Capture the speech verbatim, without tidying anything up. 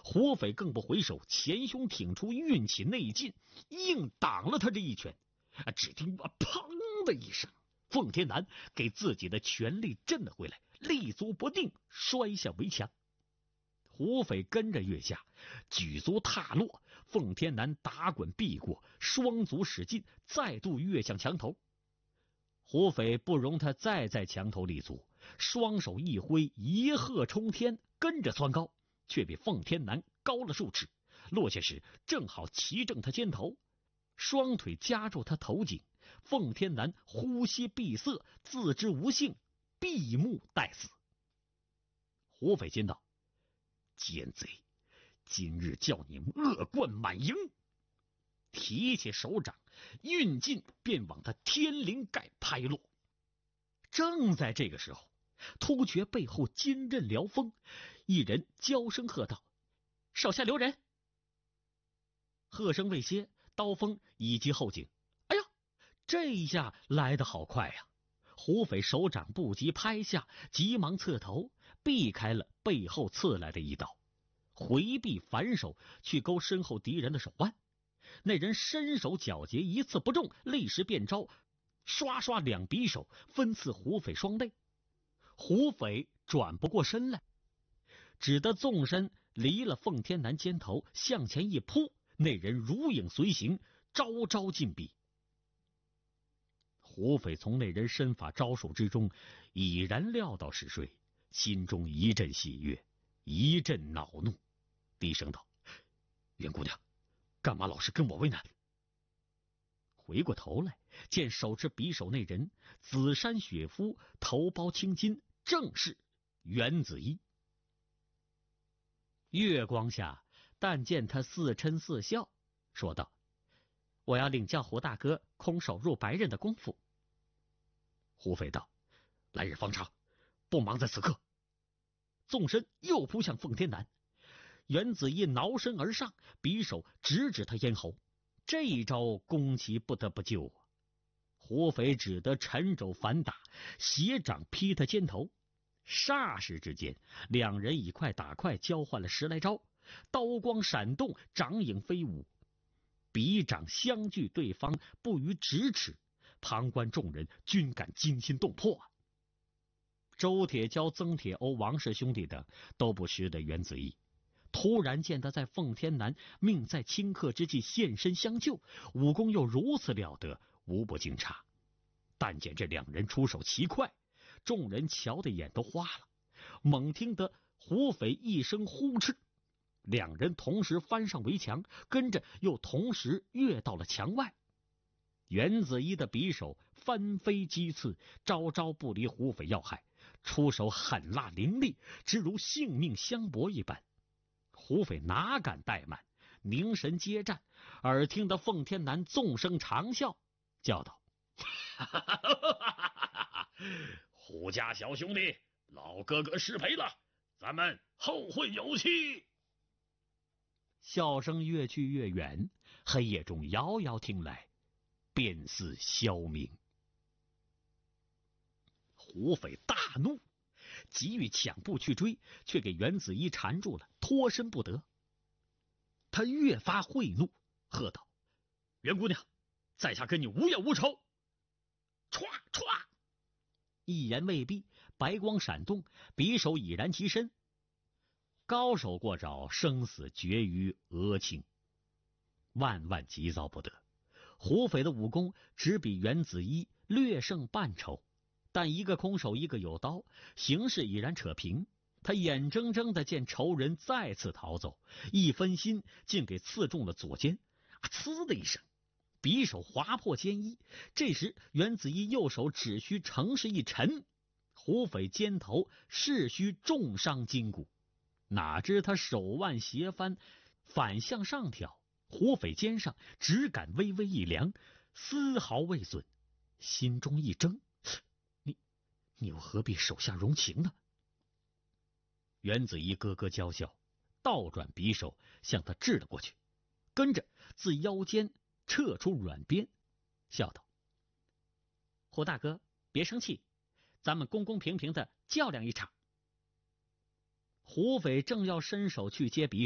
胡斐更不回首，前胸挺出，运起内劲，硬挡了他这一拳。只听“砰”的一声，奉天南给自己的全力震了回来，立足不定，摔向围墙。胡斐跟着跃下，举足踏落，奉天南打滚避过，双足使劲，再度跃向墙头。胡斐不容他再在墙头立足，双手一挥，一鹤冲天，跟着蹿高，却比奉天南高了数尺，落下时正好齐正他肩头，双腿夹住他头颈。奉天南呼吸闭塞，自知无幸，闭目待死。胡斐惊道：“奸贼，今日叫你恶贯满盈！”提起手掌，运劲便往他天灵盖拍落。正在这个时候，突觉背后金刃撩风，一人娇声喝道：“手下留人！”喝声未歇，刀锋已及后颈。哎呀，这一下来得好快呀！胡斐手掌不及拍下，急忙侧头避开了背后刺来的一刀，回避反手去勾身后敌人的手腕。那人身手矫捷，一次不中，立时变招，刷刷两匕首分刺胡斐双肋。胡斐转不过身来，只得纵身离了奉天南肩头，向前一扑，那人如影随形，招招进逼。胡斐从那人身法招数之中已然料到是谁，心中一阵喜悦，一阵恼怒，低声道：“袁姑娘，干嘛老是跟我为难？”回过头来，见手持匕首那人紫衫雪肤，头包青巾，正是袁子衣。月光下，但见他似嗔似笑，说道：“我要领教胡大哥空手入白刃的功夫。”胡斐道：“来日方长，不忙在此刻。”纵身又扑向奉天南。袁子义挠身而上，匕首直指他咽喉。这一招攻其不得不救啊！胡斐只得沉肘反打，斜掌劈他肩头。霎时之间，两人以快打快交换了十来招，刀光闪动，掌影飞舞，匕掌相距对方不逾咫尺，旁观众人均感惊心动魄啊！周铁蛟、曾铁欧、王氏兄弟等都不识得袁子义，突然见他在奉天南命在顷刻之际现身相救，武功又如此了得，无不惊诧。但见这两人出手奇快，众人瞧得眼都花了。猛听得胡斐一声呼斥，两人同时翻上围墙，跟着又同时跃到了墙外。袁子一的匕首翻飞击刺，招招不离胡斐要害，出手狠辣凌厉，只如性命相搏一般。胡斐哪敢怠慢，凝神接战。耳听得奉天南纵声长啸，叫道：“胡家小兄弟，老哥哥失陪了，咱们后会有期。”笑声越去越远，黑夜中遥遥听来，便似萧鸣。胡斐大怒，急欲抢步去追，却给袁子一缠住了，脱身不得。他越发晦怒，喝道：“袁姑娘，在下跟你无冤无仇！”歘歘，一言未毕，白光闪动，匕首已然及身。高手过招，生死决于额青，万万急躁不得。胡斐的武功只比袁子一略胜半筹，但一个空手，一个有刀，形势已然扯平。他眼睁睁的见仇人再次逃走，一分心竟给刺中了左肩，啊！呲的一声，匕首划破肩衣。这时袁子一右手只需乘势一沉，胡斐肩头势需重伤筋骨。哪知他手腕斜翻，反向上挑，胡斐肩上只感微微一凉，丝毫未损。心中一怔，你你又何必手下容情呢？袁子一咯咯娇笑，倒转匕首向他掷了过去，跟着自腰间撤出软鞭，笑道：“胡大哥，别生气，咱们公公平平的较量一场。”胡斐正要伸手去接匕首，